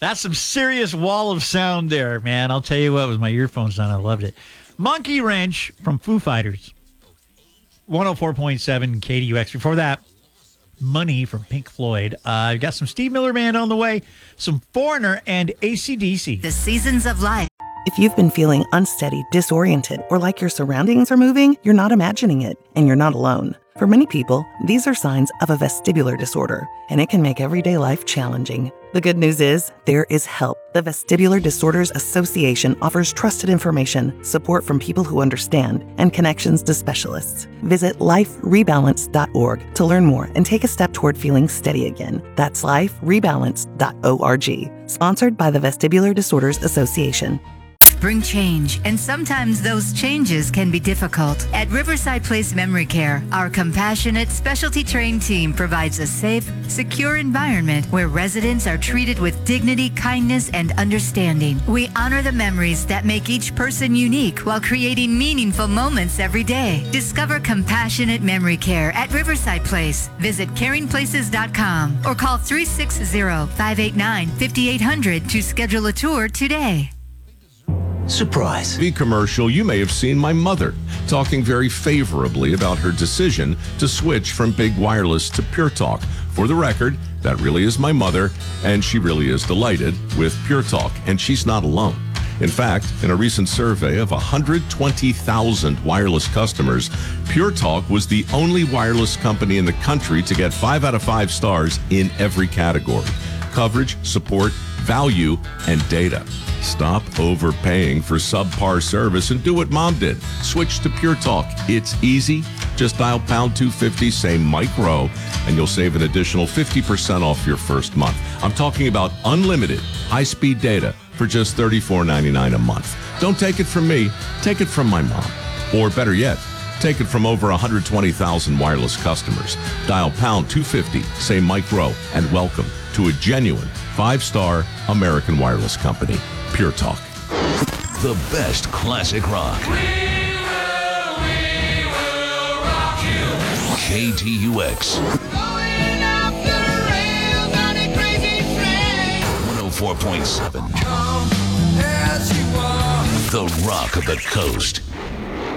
That's some serious wall of sound there, man. I'll tell you what, with my earphones on, I loved it. Monkey Wrench from Foo Fighters. 104.7 KDUX. Before that, Money from Pink Floyd. I've got some Steve Miller Band on the way, some Foreigner, and AC/DC. The seasons of life. If you've been feeling unsteady, disoriented, or like your surroundings are moving, you're not imagining it, and you're not alone. For many people, these are signs of a vestibular disorder, and it can make everyday life challenging. The good news is, there is help. The Vestibular Disorders Association offers trusted information, support from people who understand, and connections to specialists. Visit liferebalance.org to learn more and take a step toward feeling steady again. That's liferebalance.org. Sponsored by the Vestibular Disorders Association. Bring change, and sometimes those changes can be difficult. At Riverside Place Memory Care, our compassionate, specialty-trained team provides a safe, secure environment where residents are treated with dignity, kindness, and understanding. We honor the memories that make each person unique while creating meaningful moments every day. Discover compassionate memory care at Riverside Place. Visit caringplaces.com or call 360-589-5800 to schedule a tour today. Surprise. The commercial, you may have seen my mother talking very favorably about her decision to switch from Big Wireless to Pure Talk. For the record, that really is my mother, and she really is delighted with Pure Talk, and she's not alone. In fact, in a recent survey of 120,000 wireless customers, Pure Talk was the only wireless company in the country to get 5 out of 5 stars in every category: coverage, support, value, and data. Stop overpaying for subpar service and do what Mom did. Switch to Pure Talk. It's easy. Just dial pound 250, say Mike Rowe, and you'll save an additional 50% off your first month. I'm talking about unlimited high-speed data for just $34.99 a month. Don't take it from me. Take it from my mom. Or better yet, take it from over 120,000 wireless customers. Dial pound 250, say Mike Rowe, and welcome to a genuine 5-star American wireless company. Pure Talk. The best classic rock. We will rock you. KTUX. Going up the rails on a crazy train. 104.7. Come as you are. The Rock of the Coast.